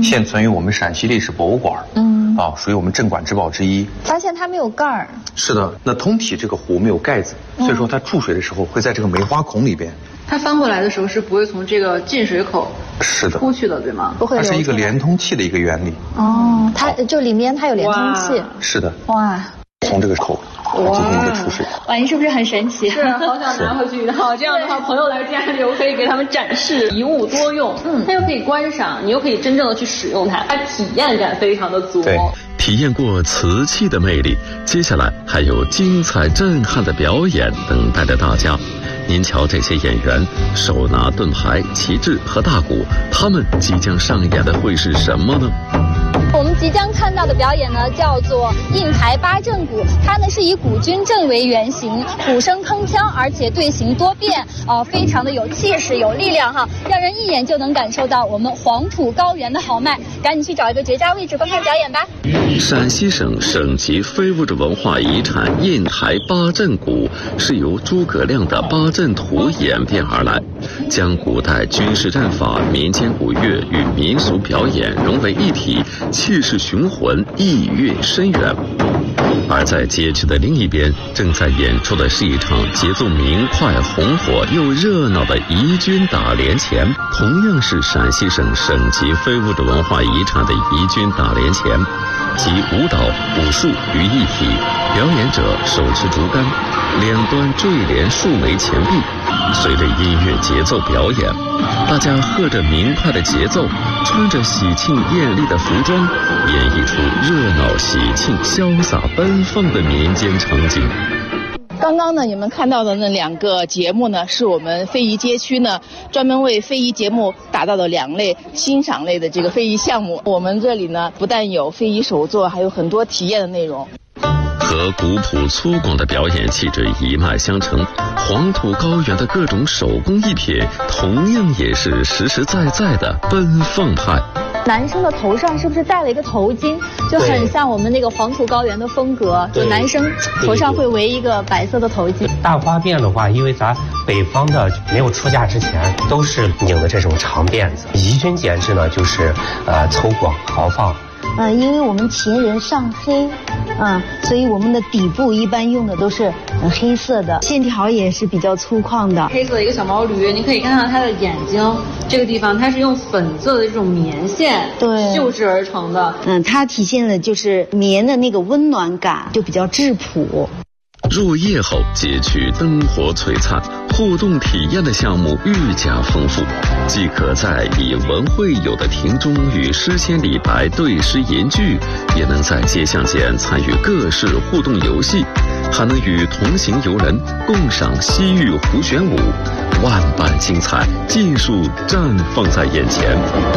现存于我们陕西历史博物馆。属于我们镇馆之宝之一。 发现它没有盖儿。 是的，那通体这个壶没有盖子，所以说它注水的时候会在这个梅花孔里边。 它翻过来的时候是不会从这个进水口出去的，对吗？ 不会。 它是一个连通器的一个原理。 它就里面它有连通器。 是的。 哇。 从这个口进行一个出水。 哇，你是不是很神奇？ 是，好想拿回去一套。这样的话，朋友来家里，我可以给他们展示，一物多用。它又可以观赏，你又可以真正的去使用它，它体验感非常的足。 对，体验过瓷器的魅力，接下来还有精彩震撼的表演等待着大家。您瞧，这些演员手拿盾牌、旗帜和大鼓，他们即将上演的会是什么呢？ 我们即将看到的表演呢，叫做印台八阵鼓。它呢是以古军阵为原型，鼓声铿锵，而且队形多变，非常的有气势、有力量哈，让人一眼就能感受到我们黄土高原的豪迈。赶紧去找一个绝佳位置观看表演吧。 陕西省省级非物质文化遗产印台八阵鼓是由诸葛亮的八阵图演变而来，将古代军事战法、民间鼓乐与民俗表演融为一体，气势雄浑，意蕴深远。而在街区的另一边，正在演出的是一场节奏明快、红火又热闹的仪军打连前，同样是陕西省省级非物质文化遗产的仪军打连前，集舞蹈、武术于一体。表演者手持竹竿，两端坠连数枚钱币，随着音乐节奏表演，大家和着明快的节奏，穿着喜庆艳丽的服装，演绎出热闹喜庆、潇洒奔放的民间场景。 刚刚呢，你们看到的那2个节目呢，是我们非遗街区呢专门为非遗节目打造的2类欣赏类的这个非遗项目。我们这里呢，不但有非遗手作，还有很多体验的内容。 和古朴粗犷的表演气质一脉相承，黄土高原的各种手工艺品同样也是实实在在的奔放派。 男生的头上是不是戴了一个头巾，就很像我们那个黄土高原的风格，就男生头上会围一个白色的头巾。 大花辫的话，因为咱北方的没有出嫁之前都是拧的这种长辫子，仪军剪制呢就是粗犷豪放。 因为我们秦人上黑，所以我们的底部一般用的都是黑色的，线条也是比较粗犷的。 黑色的一个小毛驴，你可以看到它的眼睛这个地方，它是用粉色的这种棉线绣制而成的。 它体现了就是棉的那个温暖感，就比较质朴。 入夜后，街区灯火璀璨，互动体验的项目愈加丰富，既可在以文会友的庭中与诗仙李白对诗吟句，也能在街巷间参与各式互动游戏，还能与同行游人共赏西域胡旋舞，万般精彩尽数绽放在眼前。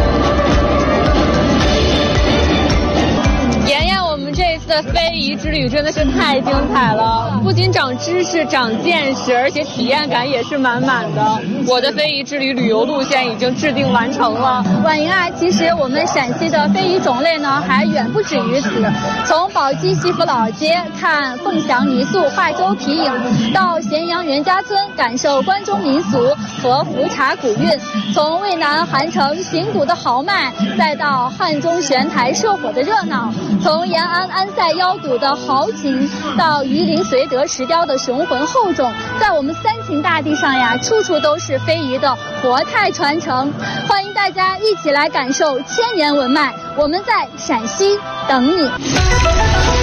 这次的非遗之旅真的是太精彩了，不仅长知识、长见识，而且体验感也是满满的。我的非遗之旅旅游路线已经制定完成了。 婉莹啊，其实我们陕西的非遗种类呢还远不止于此。从宝鸡西府老街看凤翔泥塑、化州皮影，到咸阳袁家村感受关中民俗和福茶古韵；从渭南韩城行鼓的豪迈，再到汉中玄台社火的热闹；从延安安塞腰鼓的豪情，到榆林绥德石雕的雄浑厚重，在我们三秦大地上呀，处处都是非遗的活态传承。欢迎大家一起来感受千年文脉，我们在陕西等你。